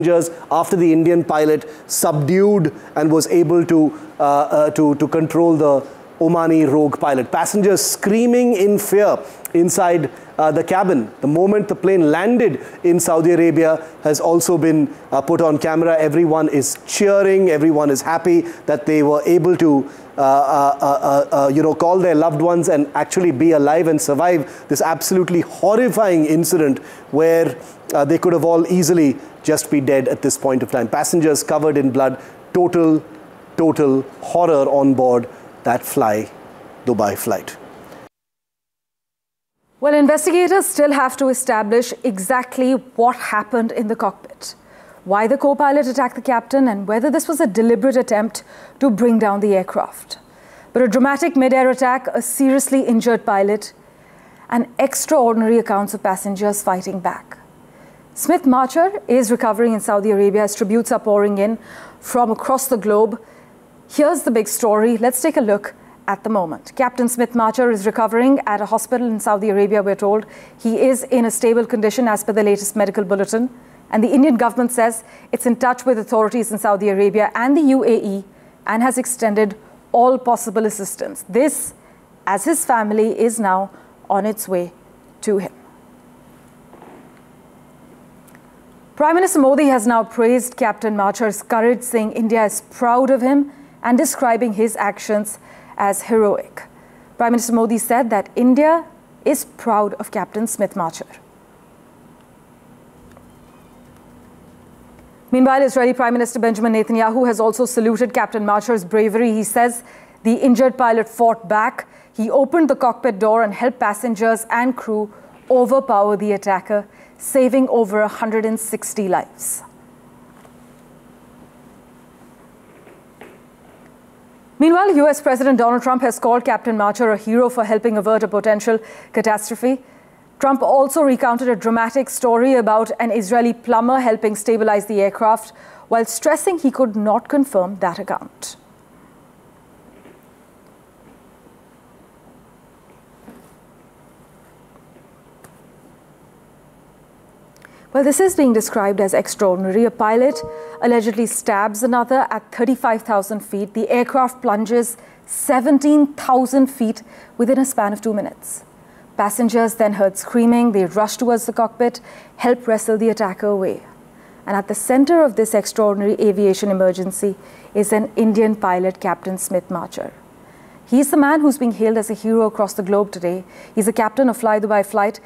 after the Indian pilot subdued and was able to control the Omani rogue pilot. Passengers screaming in fear inside the cabin. The moment the plane landed in Saudi Arabia has also been put on camera. Everyone is cheering. Everyone is happy that they were able to call their loved ones and actually be alive and survive this absolutely horrifying incident where they could have all easily just be dead at this point of time. Passengers covered in blood. Total horror on board that Fly Dubai flight. Well, investigators still have to establish exactly what happened in the cockpit, why the co-pilot attacked the captain, and whether this was a deliberate attempt to bring down the aircraft. But a dramatic mid-air attack, a seriously injured pilot, and extraordinary accounts of passengers fighting back. Smith Marcher is recovering in Saudi Arabia as tributes are pouring in from across the globe. Here's the big story. Let's take a look at the moment. Captain Smith Marcher is recovering at a hospital in Saudi Arabia, we're told. He is in a stable condition as per the latest medical bulletin. And the Indian government says it's in touch with authorities in Saudi Arabia and the UAE and has extended all possible assistance. This, as his family is now on its way to him. Prime Minister Modi has now praised Captain Marcher's courage, saying India is proud of him and describing his actions as heroic. Prime Minister Modi said that India is proud of Captain Smith Marcher. Meanwhile, Israeli Prime Minister Benjamin Netanyahu has also saluted Captain Marcher's bravery. He says the injured pilot fought back. He opened the cockpit door and helped passengers and crew overpower the attacker, saving over 160 lives. Meanwhile, US President Donald Trump has called Captain Marcher a hero for helping avert a potential catastrophe. Trump also recounted a dramatic story about an Israeli plumber helping stabilize the aircraft, while stressing he could not confirm that account. Well, this is being described as extraordinary. A pilot allegedly stabs another at 35,000 feet. The aircraft plunges 17,000 feet within a span of 2 minutes. Passengers then heard screaming. They rushed towards the cockpit, helped wrestle the attacker away. And at the center of this extraordinary aviation emergency is an Indian pilot, Captain Smith Marcher. He's the man who's being hailed as a hero across the globe today. He's a captain of Fly Dubai flight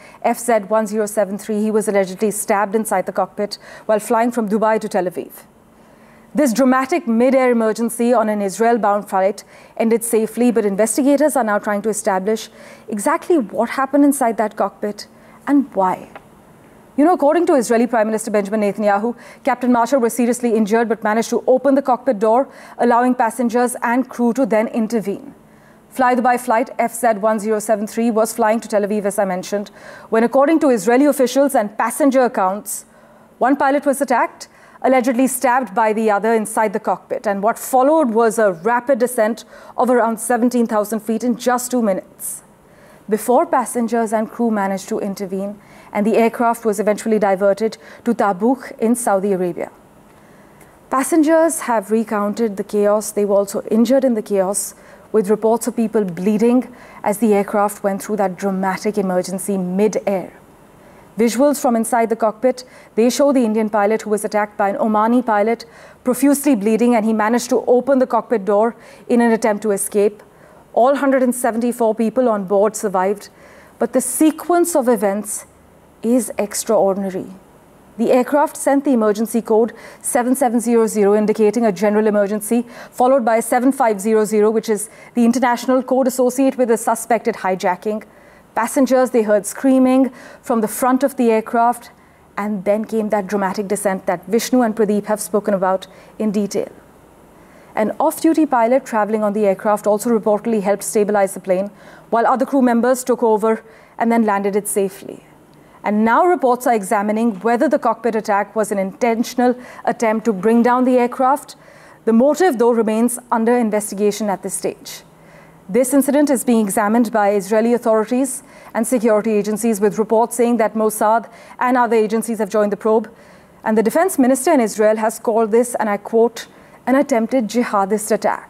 FZ1073. He was allegedly stabbed inside the cockpit while flying from Dubai to Tel Aviv. This dramatic mid-air emergency on an Israel-bound flight ended safely, but investigators are now trying to establish exactly what happened inside that cockpit and why. You know, according to Israeli Prime Minister Benjamin Netanyahu, Captain Marcher was seriously injured but managed to open the cockpit door, allowing passengers and crew to then intervene. Fly Dubai flight FZ1073 was flying to Tel Aviv, as I mentioned, when, according to Israeli officials and passenger accounts, one pilot was attacked, allegedly stabbed by the other inside the cockpit. And what followed was a rapid descent of around 17,000 feet in just 2 minutes, before passengers and crew managed to intervene, and the aircraft was eventually diverted to Tabuk in Saudi Arabia. Passengers have recounted the chaos. They were also injured in the chaos, with reports of people bleeding as the aircraft went through that dramatic emergency mid-air. Visuals from inside the cockpit, they show the Indian pilot who was attacked by an Omani pilot profusely bleeding, and he managed to open the cockpit door in an attempt to escape. All 174 people on board survived, but the sequence of events is extraordinary. The aircraft sent the emergency code 7700, indicating a general emergency, followed by 7500, which is the international code associated with the suspected hijacking. Passengers, they heard screaming from the front of the aircraft, and then came that dramatic descent that Vishnu and Pradeep have spoken about in detail. An off-duty pilot traveling on the aircraft also reportedly helped stabilize the plane, while other crew members took over and then landed it safely. And now reports are examining whether the cockpit attack was an intentional attempt to bring down the aircraft. The motive, though, remains under investigation at this stage. This incident is being examined by Israeli authorities and security agencies, with reports saying that Mossad and other agencies have joined the probe. And the defense minister in Israel has called this, and I quote, an attempted jihadist attack.